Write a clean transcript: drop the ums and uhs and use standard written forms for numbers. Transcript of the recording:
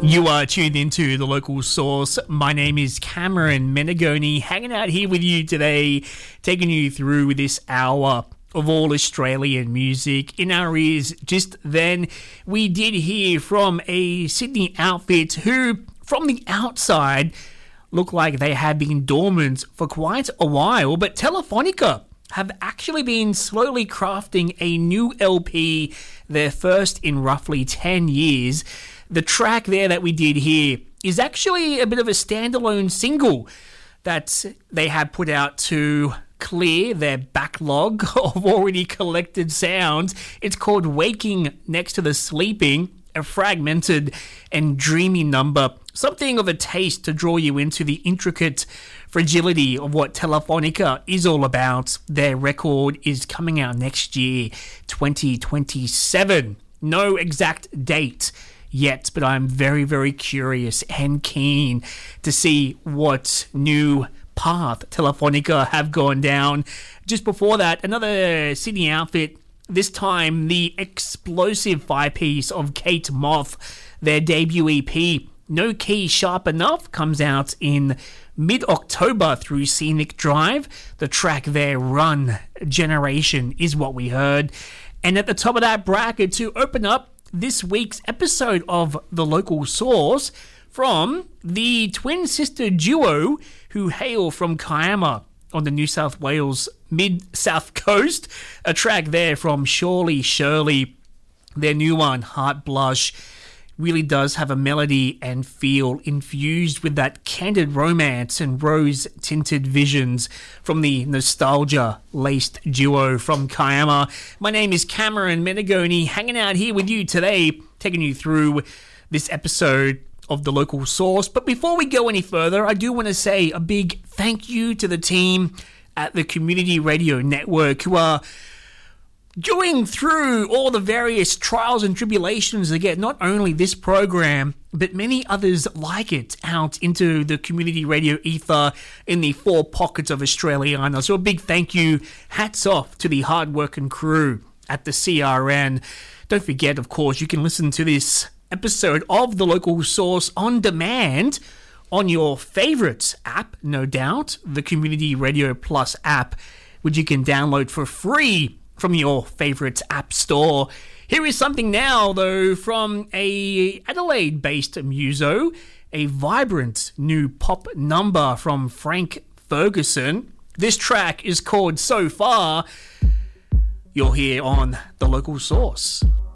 You are tuned into The Local Source. My name is Cameron Menegoni, hanging out here with you today, taking you through this hour of all Australian music. In our ears just then, we did hear from a Sydney outfit who, from the outside, look like they have been dormant for quite a while, but Telefonica have actually been slowly crafting a new LP, their first in roughly 10 years. The track there that we did here is actually a bit of a standalone single that they have put out to clear their backlog of already collected sounds. It's called Waking Next to the Sleeping, a fragmented and dreamy number, something of a taste to draw you into the intricate fragility of what Telefonica is all about. Their record is coming out next year, 2027. No exact date yet, but I'm very, very curious and keen to see what new path Telefonica have gone down. Just before that, another Sydney outfit, this time the explosive five-piece of Kate Moth. Their debut EP, No Key Sharp Enough, comes out in mid-October through Scenic Drive. The track there, Run Generation, is what we heard. And at the top of that bracket, to open up this week's episode of The Local Source, from the twin sister duo who hail from Kiama on the New South Wales mid-south coast. A track there from Surely Shirley. Their new one, Heart Blush, really does have a melody and feel infused with that candid romance and rose-tinted visions from the nostalgia-laced duo from Kiama. My name is Cameron Menegoni, hanging out here with you today, taking you through this episode of The Local Source. But before we go any further, I do want to say a big thank you to the team at the Community Radio Network who are going through all the various trials and tribulations to get not only this program, but many others like it out into the community radio ether in the four pockets of Australia. So a big thank you, hats off to the hard-working crew at the CRN. Don't forget, of course, you can listen to this episode of The Local Source on demand on your favourite app, no doubt, the Community Radio Plus app, which you can download for free from your favourite app store. Here is something now, though, from a Adelaide-based muso, a vibrant new pop number from Frank Ferguson. This track is called So Far. You're here on The Local Source.